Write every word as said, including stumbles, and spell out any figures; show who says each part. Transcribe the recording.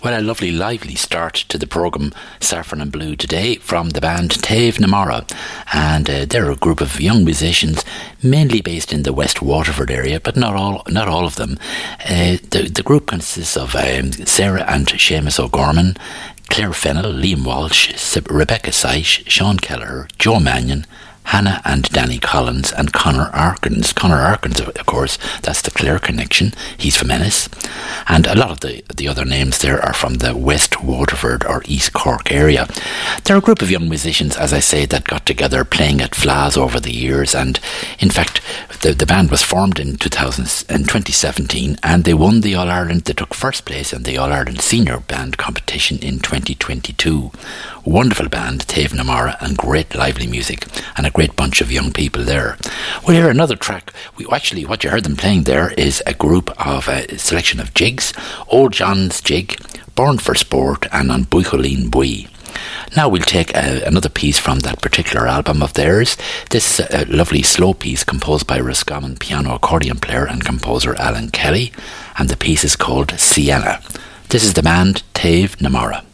Speaker 1: Well, a lovely, lively start to the programme, Saffron and Blue, today from the band Taobh na Mara. And uh, they're a group of young musicians, mainly based in the West Waterford area, but not all not all of them. Uh, the, the group consists of um, Sarah and Seamus O'Gorman, Claire Fennell, Liam Walsh, Rebecca Seish, Sean Kelleher, Joe Mannion, Hannah and Danny Collins, and Connor Arkins. Connor Arkins, of course, that's the Clare connection. He's from Ennis. And a lot of the, the other names there are from the West Waterford or East Cork area. They're a group of young musicians, as I say, that got together playing at Flas over the years. And in fact, the, the band was formed in two thousand, in twenty seventeen, and they won the All-Ireland. They took first place in the All-Ireland Senior Band competition in twenty twenty-two. Wonderful band, Taobh na Mara, and great lively music, and a great bunch of young people there. We'll hear another track. We actually, what you heard them playing there is a group of a selection of jigs. Old John's Jig, Born for Sport, and On Buicholín Bui. Now we'll take a, another piece from that particular album of theirs. This is a lovely slow piece composed by Roscommon piano accordion player and composer Alan Kelly, and the piece is called Sienna. This is the band Taobh na Mara.